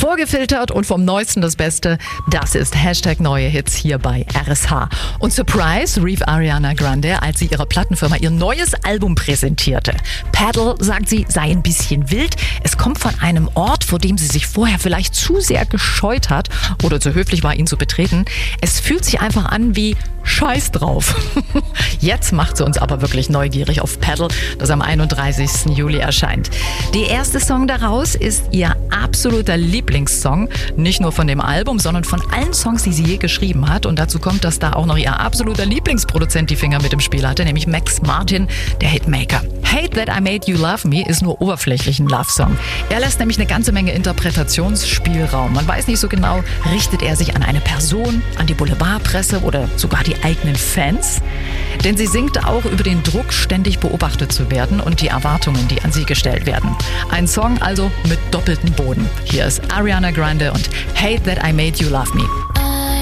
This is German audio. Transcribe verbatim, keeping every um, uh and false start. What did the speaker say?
Vorgefiltert und vom Neuesten das Beste, das ist Hashtag neue Hits hier bei R S H. Und Surprise rief Ariana Grande, als sie ihrer Plattenfirma ihr neues Album präsentierte. Paddle, sagt sie, sei ein bisschen wild. Es kommt von einem Ort, vor dem sie sich vorher vielleicht zu sehr gescheut hat oder zu höflich war, ihn zu betreten. Es fühlt sich einfach an wie Scheiß drauf. Jetzt macht sie uns aber wirklich neugierig auf Paddle, das am einunddreißigsten Juli erscheint. Der erste Song daraus ist ihr absoluter Lieblingssong, nicht nur von dem Album, sondern von allen Songs, die sie je geschrieben hat. Und dazu kommt, dass da auch noch ihr absoluter Lieblingsproduzent die Finger mit im Spiel hatte, nämlich Max Martin, der Hitmaker. Hate That I Made You Love Me ist nur oberflächlich ein Love-Song. Er lässt nämlich eine ganze Menge Interpretationsspielraum. Man weiß nicht so genau, richtet er sich an eine Person, an die Boulevardpresse oder sogar die eigenen Fans? Denn sie singt auch über den Druck, ständig beobachtet zu werden und die Erwartungen, die an sie gestellt werden. Ein Song also mit doppeltem Boden. Hier ist Ariana Grande und Hate That I Made You Love Me.